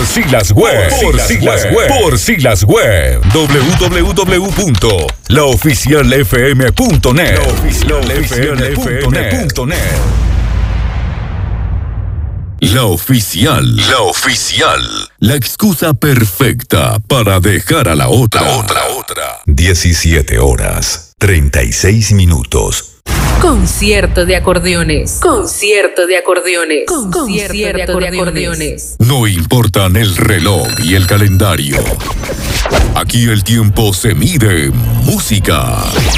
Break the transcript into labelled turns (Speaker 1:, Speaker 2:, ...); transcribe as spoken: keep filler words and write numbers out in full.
Speaker 1: siglas web. Por siglas web. Por siglas web. doble u doble u doble u punto la oficial f m punto net. la oficial f m punto net. La oficial. La oficial. La excusa perfecta para dejar a la otra. La otra, otra. diecisiete horas, treinta y seis minutos.
Speaker 2: Concierto de acordeones. Concierto de acordeones. Concierto de acordeones.
Speaker 1: No importan el reloj y el calendario. Aquí el tiempo se mide en música.